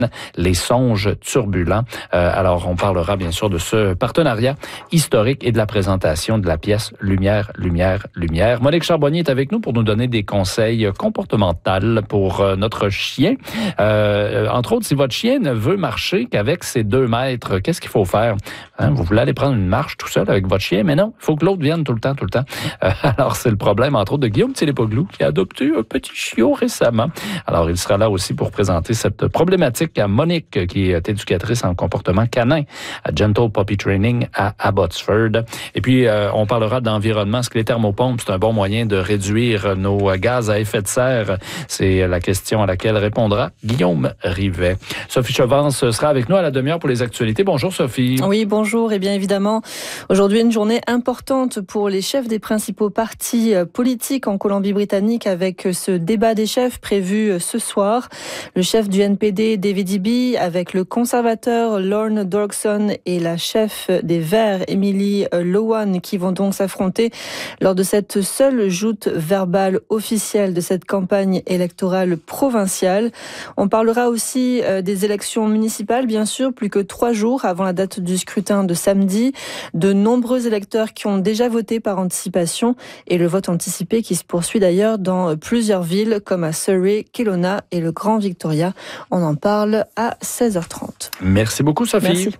Les songes turbulents. Alors, on parlera bien sûr de ce partenariat historique et de la présentation de la pièce Lumière, Lumière, Lumière. Monique Charbonnier est avec nous pour nous donner des conseils comportementaux pour notre chien. Entre autres, si votre chien ne veut marcher qu'avec ses 2 mètres, qu'est-ce qu'il faut faire? Vous voulez aller prendre une marche tout seul avec votre chien, mais non, il faut que l'autre vienne tout le temps. Alors, c'est le problème, entre autres, de Guillaume Télépoglou, qui a adopté un petit chiot récemment. Alors, il sera là aussi pour présenter cette problématique à Monique, qui est éducatrice en comportement canin à Gentle Puppy Training à Abbotsford. Et puis, on parlera d'environnement. Est-ce que les thermopompes, c'est un bon moyen de réduire nos gaz à effet de serre? C'est la question à laquelle répondra Guillaume Rivet. Sophie Chevance sera avec nous à la demi-heure pour les actualités. Bonjour, Sophie. Oui, bonjour. Et bien évidemment, aujourd'hui, une journée importante pour les chefs des principaux partis politiques en Colombie-Britannique avec ce débat des chefs prévu ce soir. Le chef du NPD, David Eby, avec le conservateur Lorne Dorkson et la chef des Verts, Emily Lowan, qui vont donc s'affronter lors de cette seule joute verbale officielle de cette campagne électorale provinciale. On parlera aussi des élections municipales, bien sûr, plus que 3 jours avant la date du scrutin de samedi. De nombreux électeurs qui ont déjà voté par anticipation et le vote anticipé qui se poursuit d'ailleurs dans plusieurs villes comme à Surrey, Kelowna et le Grand Victoria. On en parle à 16h30. Merci beaucoup, Sophie. Merci.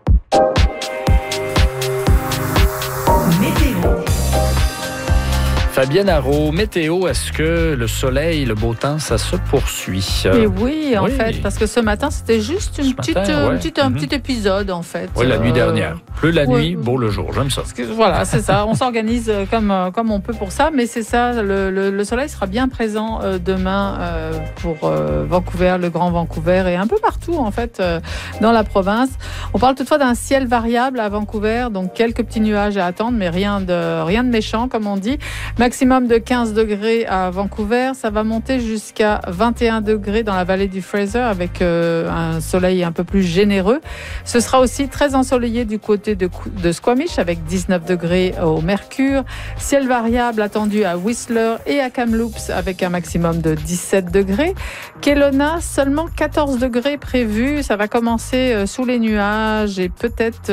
Fabienne Arreau, météo, est-ce que le soleil, le beau temps, ça se poursuit? Et oui, en fait, parce que ce matin, c'était juste un petit épisode, en fait. Oui, la nuit dernière. Pleut la nuit, beau le jour, j'aime ça. Voilà, c'est ça. On s'organise comme on peut pour ça, mais c'est ça, le soleil sera bien présent demain pour Vancouver, le Grand Vancouver, et un peu partout, en fait, dans la province. On parle toutefois d'un ciel variable à Vancouver, donc quelques petits nuages à attendre, mais rien de méchant, comme on dit. Maximum de 15 degrés à Vancouver, ça va monter jusqu'à 21 degrés dans la vallée du Fraser avec un soleil un peu plus généreux. Ce sera aussi très ensoleillé du côté de Squamish avec 19 degrés au mercure. Ciel variable attendu à Whistler et à Kamloops avec un maximum de 17 degrés. Kelowna, seulement 14 degrés prévus. Ça va commencer sous les nuages et peut-être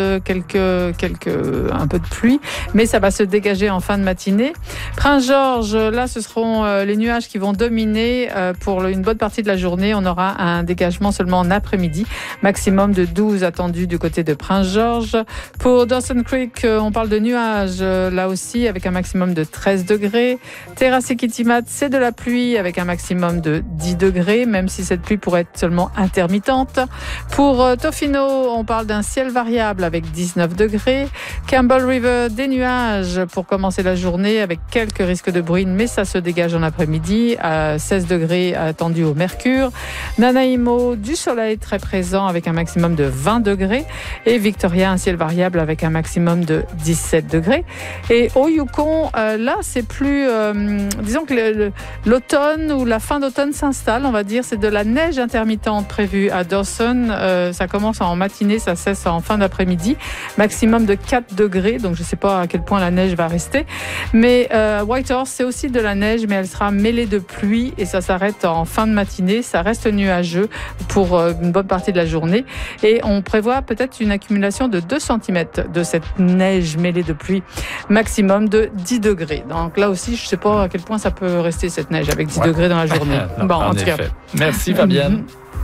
un peu de pluie, mais ça va se dégager en fin de matinée. Prince-Georges, là, ce seront les nuages qui vont dominer pour une bonne partie de la journée. On aura un dégagement seulement en après-midi. Maximum de 12 attendu du côté de Prince-Georges. Pour Dawson Creek, on parle de nuages, là aussi, avec un maximum de 13 degrés. Terrace et Kitimat, c'est de la pluie avec un maximum de 10 degrés, même si cette pluie pourrait être seulement intermittente. Pour Tofino, on parle d'un ciel variable avec 19 degrés. Campbell River, des nuages pour commencer la journée avec quelques risques de bruine, mais ça se dégage en après-midi à 16 degrés attendu au mercure. Nanaimo, du soleil très présent avec un maximum de 20 degrés. Et Victoria, un ciel variable avec un maximum de 17 degrés. Et au Yukon, là, c'est plus... disons que l'automne ou la fin d'automne s'installe, on va dire. C'est de la neige intermittente prévue à Dawson. Ça commence en matinée, ça cesse en fin d'après-midi. Maximum de 4 degrés, donc je ne sais pas à quel point la neige va rester. Mais Whitehorse, c'est aussi de la neige, mais elle sera mêlée de pluie et ça s'arrête en fin de matinée. Ça reste nuageux pour une bonne partie de la journée. Et on prévoit peut-être une accumulation de 2 cm de cette neige mêlée de pluie, maximum de 10 degrés. Donc là aussi, je ne sais pas à quel point ça peut rester cette neige avec 10 degrés dans la journée. Non, bon, en tout cas. Merci Fabienne.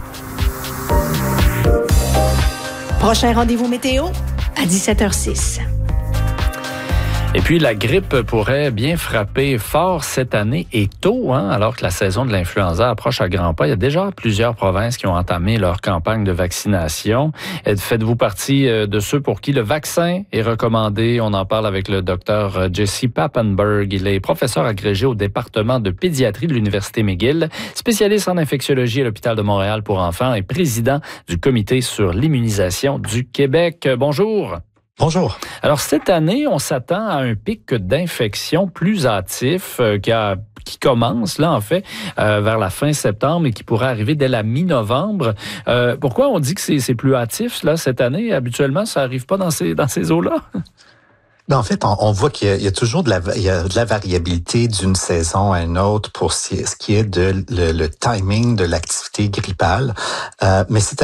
Prochain rendez-vous météo à 17h06. Et puis, la grippe pourrait bien frapper fort cette année et tôt, alors que la saison de l'influenza approche à grands pas. Il y a déjà plusieurs provinces qui ont entamé leur campagne de vaccination. Faites-vous partie de ceux pour qui le vaccin est recommandé? On en parle avec le docteur Jesse Papenburg. Il est professeur agrégé au département de pédiatrie de l'Université McGill, spécialiste en infectiologie à l'Hôpital de Montréal pour enfants et président du Comité sur l'immunisation du Québec. Bonjour. Bonjour. Alors, cette année, on s'attend à un pic d'infection plus hâtif qui commence, là, en fait, vers la fin septembre et qui pourrait arriver dès la mi-novembre. Pourquoi on dit que c'est plus hâtif, là, cette année? Habituellement, ça n'arrive pas dans ces eaux-là? Mais en fait, on voit qu'il y a toujours de la variabilité d'une saison à une autre pour ce qui est de le timing de l'activité grippale. Mais c'est